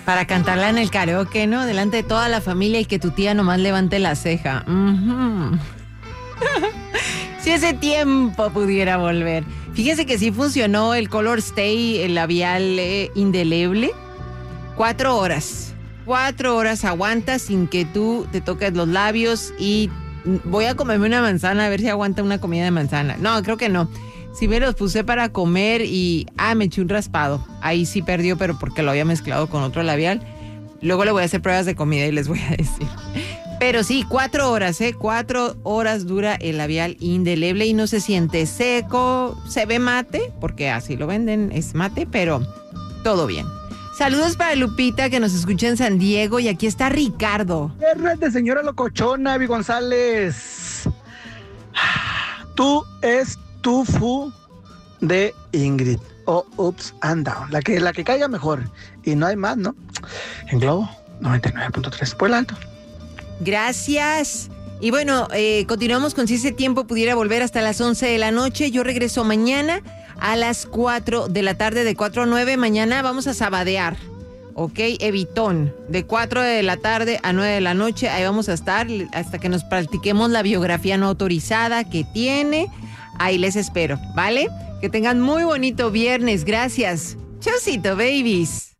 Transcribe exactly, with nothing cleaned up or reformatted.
Para cantarla en el karaoke, ¿no? Delante de toda la familia y que tu tía nomás levante la ceja. Uh-huh. Si ese tiempo pudiera volver. Fíjese que sí funcionó el Color Stay, el labial eh, indeleble. Cuatro horas. Cuatro horas aguanta sin que tú te toques los labios y voy a comerme una manzana a ver si aguanta una comida de manzana. No, creo que no. Sí me los puse para comer y... Ah, me eché un raspado. Ahí sí perdió, pero porque lo había mezclado con otro labial. Luego le voy a hacer pruebas de comida y les voy a decir. Pero sí, cuatro horas, ¿eh? Cuatro horas dura el labial indeleble y no se siente seco. Se ve mate, porque así lo venden, es mate, pero todo bien. Saludos para Lupita, que nos escucha en San Diego. Y aquí está Ricardo. Viernes de señora locochona, Abby González. Tú es tu fu de Ingrid. O oh, Ups and Down. La que, la que caiga mejor. Y no hay más, ¿no? En Globo, noventa y nueve punto tres. Puebla Alto. Gracias. Y bueno, eh, continuamos con Si ese tiempo pudiera volver hasta las once de la noche. Yo regreso mañana a las cuatro de la tarde, de cuatro a nueve. Mañana vamos a sabadear, ¿ok? Evitón, de cuatro de la tarde a nueve de la noche. Ahí vamos a estar hasta que nos practiquemos la biografía no autorizada que tiene. Ahí les espero, ¿vale? Que tengan muy bonito viernes. Gracias. Chaucito, babies.